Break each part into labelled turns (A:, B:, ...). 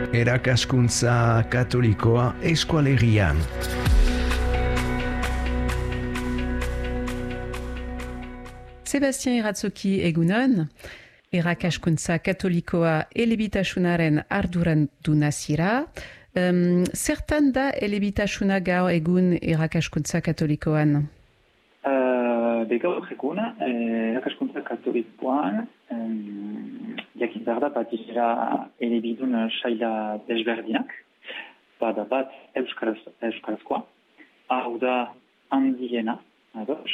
A: Erakaskuntza katolikoa eskualerian.
B: Sebastien Iratzoki egunon, erakaskuntza katolikoa elebitasunaren arduraduna zira. Zertan da elebitasuna gaur egun erakaskuntza katolikoan?
C: Gaur egun, erakaskuntza katolikoan, jakin behar da bat izera elebidun saila desberdinak, bada bat euskarazkoa, hau da handiena, ados,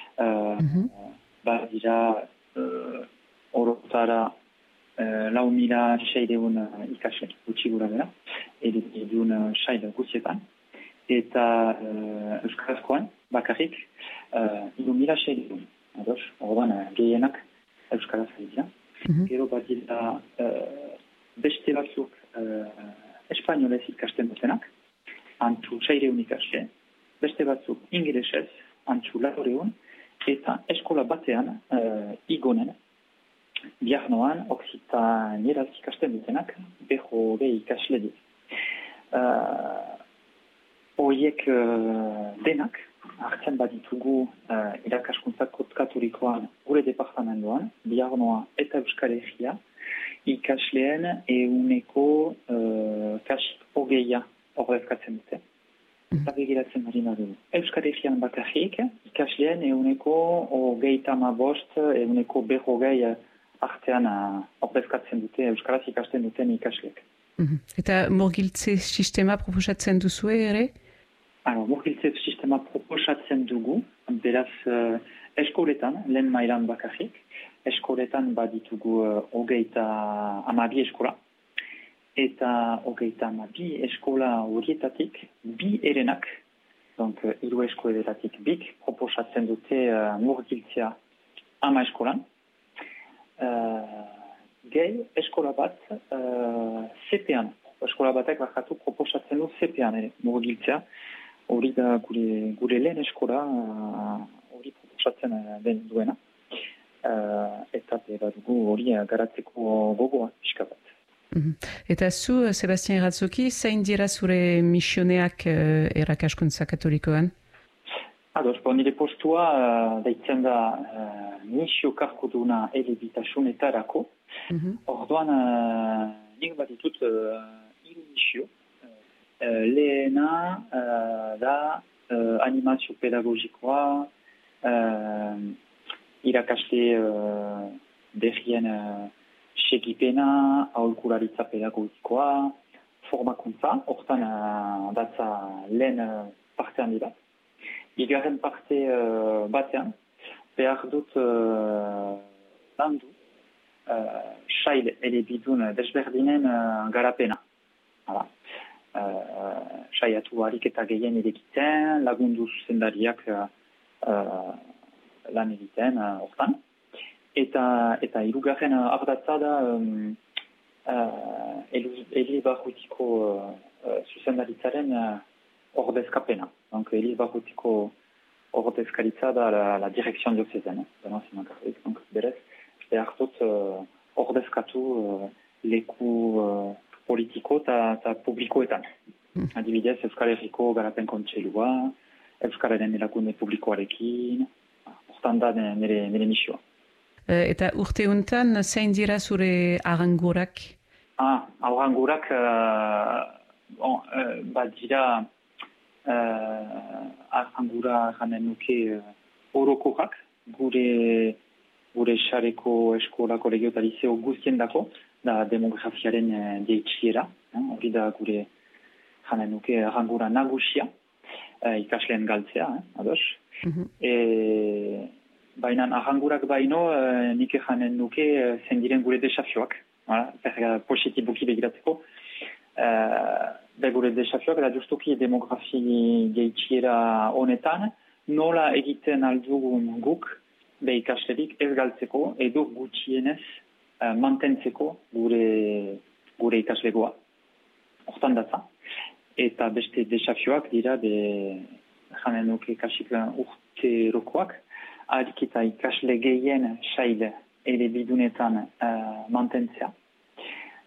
C: bat dira orotara 4.600 ikasle gutxi gura bera, elebidun saila guztietan, eta euskarazkoan bakarrik 3.600, ados, orduan gehienak euskaraz dira. Gero bat dira beste batzuk espainolez ikasten dutenak, antzu 600 ikasle, beste batzuk ingelesez, antzu 400, eta eskola batean igonen, biarnoan oksitanieraz ikasten dutenak, 100 ikasle dit. Horiek denak, hartzen baditugu irakaskuntza katolikoan gure departamentoan, biarnoa eta Euskal Herria, ikasleen ehuneko kasik 20 ordezkatzen dute. Eta begiratzen marina dugu. Euskal Herrian bakarrik, ikasleen ehuneko 35, ehuneko 100 artean ordezkatzen dute, euskaraz ikasten duten ikasleek.
B: Eta murgiltze sistema proposatzen duzue ere?
C: Murgiltze sistema proposatzen dugu, beraz eskoletan, lehen mailan bakarrik, eskoletan baditugu 32 eskola, eta 32 eskola horietatik bi erenak, donc 3 eskoletatik bik, proposatzen dute murgiltzea 10 eskolan, gehi eskola bat CP-an, eskola batek bakatu proposatzen du CP-an ere, murgiltzea, hori da gure lehen eskola hori proposatzen den duena. Eta dugu hori garatzeko gogoa pixka bat.
B: Eta zu, Sebastien Iratzoki, zein dira zure misioneak erakaskuntza katolikoan?
C: Ados, nire postua deitzen da misio karkoduna elebitasunetarako. Orduan, nik bat ditut hiru misio. Lehena da animazio pedagogikoa, irakasle berrien segipena, aholkularitza pedagogikoa, formakuntza, hortan datza lehen parte handi bat. Bigarren parte batean, behar dut landu sail elebidun desberdinen garapena. Hala. Saiatu ariketa gehien edekiten, lagundu zuzendariak lan egiten hortan. Eta hirugarren ardatza da Eliz Barrutiko zuzendaritzaren ordezkapena. Donc Eliz Barrutiko ordezkaritza da la direction diocésaine. Donc berez, behar dut ordezkatu leku politiko eta publikoetan. Adibidez, Euskal Herriko garapen kontseilua, Euskararen erakunde publikoarekin, hortan da nire misioa.
B: Eta urte honetan, zein dira zure arangurak?
C: Arangurak bat dira arangura janen nuke orokorak, gure xareko eskola kolegio eta liceo guztien dako, da demografiaren deitxiera, hori da gure janen nuke arangura nagusia, ikasleen galtzea, ados. Baina arangurak baino, nik janen nuke zendiren gure desafioak, positibuki begiratzeko. Gure desafioak da justuki demografi deitxiera honetan, nola egiten aldugun guk, ikaslerik ez galtzeko, edo gutxienez mantentzeko gure ikaslegoa. Hortan datza. Eta beste desafioak dira janen nuke kasik urterokoak, harik eta ikasle gehien sail elebidunetan mantentzea.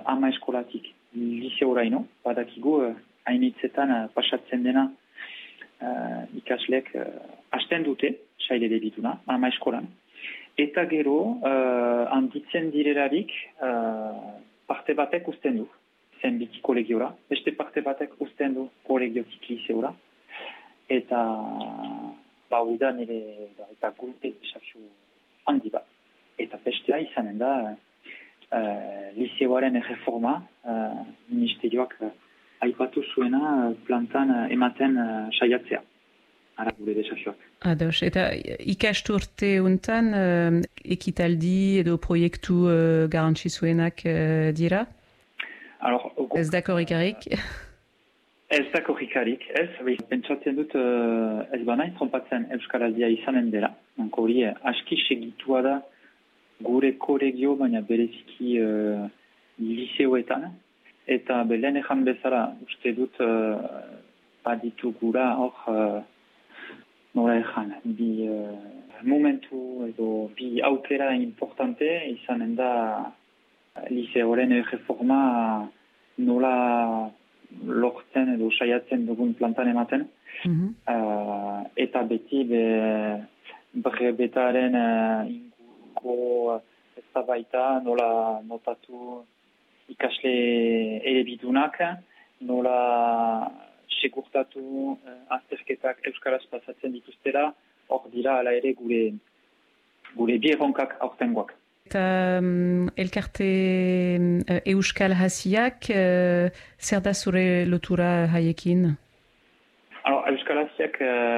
C: ama eskolatik liseoraino, badakigu hainitzetan pasatzen dena ikasleek hasten dute, sail elebiduna, ama eskolan. Eta gero, handitzen direlarik, parte batek usten du, zenbiki kolegiora, beste parte batek usten du kolegiotik liseora, eta hori da nire eta gure desafio handi bat. Eta bestea izanen da liseoaren reforma ministerioak aipatu zuena plantan ematen saiatzea. Ara gure desafioak.
B: Ados, eta ikasturte untan ekitaldi edo proiektu garrantzitsuenak dira?
C: Alors,
B: ez da korrikarik?
C: Ez da korrikarik, ez. Pentsatzen dut ez banain trompatzen Euskalazia izanen dela. Hori aski segitua da gure kolegio, baina bereziki liseoetan. Eta lehen ejan bezala, uste dut baditugura hor nola ejan, bi momentu edo bi aukera importante izanen da liseoren reforma nola lortzen edo saiatzen dugun plantan ematen. Eta beti brebetaren inguruko eztabaida nola notatu ikasle elebidunak, nola segurtatu azterketak euskaraz pasatzen dituztela, hor dira ala ere gure bi erronkak aurtengoak.
B: Eta elkarte Euskal Hasiak, zer da zure lotura haiekin?
C: Euskal Hasiak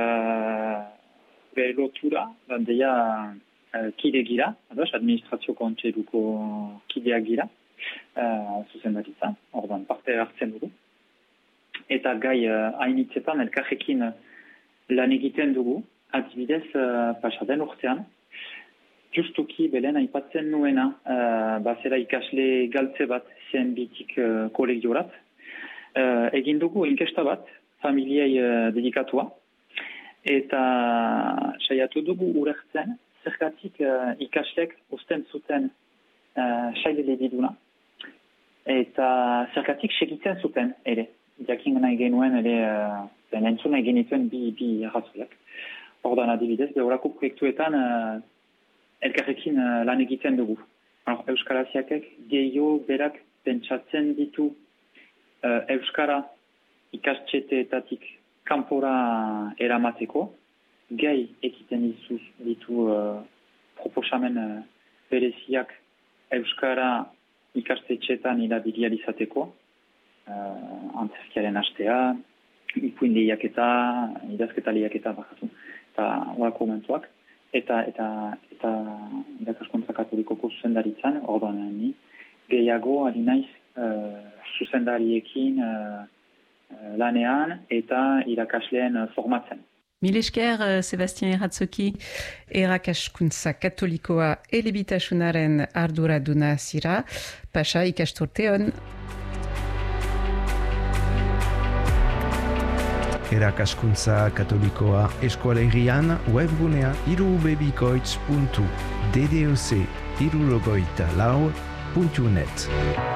C: gure lotura, deia kide gira, administrazio kontseiluko kideak gira, zuzendaritza, orduan parte hartzen dugu. Eta gai hainitzetan elkarrekin lan egiten dugu, adibidez pasaden urtean, justuki belen aipatzen nuena, bazera ikasle galtze bat zenbitik kolegiorat. Egin dugu inkesta bat, familiei dedikatua, eta saiatu dugu urertzen, zergatik ikaslek usten zuten sail elebiduna, eta zergatik segitzen zuten ere. Jakin nahi genuen ere, entzun nahi genituen bi arrazoiak. Ordan adibidez, behorako proiektuetan elkarrekin lan egiten dugu. Euskal Hasiakek gehiago berak pentsatzen ditu Euskara ikastxeteetatik kanpora eramateko, gai egiten ditu proposamen bereziak Euskara ikastetxeetan irabilia izateko, antzerkiaren hastea, ipuin lehiaketa, idazketa lehiaketa bakatu, eta horako momentuak. Eta irakaskuntza katolikoko zuzendaritzan, orduan ni, gehiago ari naiz zuzendariekin lanean eta irakasleen formatzen.
B: Mil esker, Sebastien Erratzoki, Irakaskuntza Katolikoa elebitasunaren arduraduna zira, pasa ikasturte on.
A: Irakaskuntza Katolikoa Eskoalegian webgunea irubebikoitz.ddc irurogojtalau.net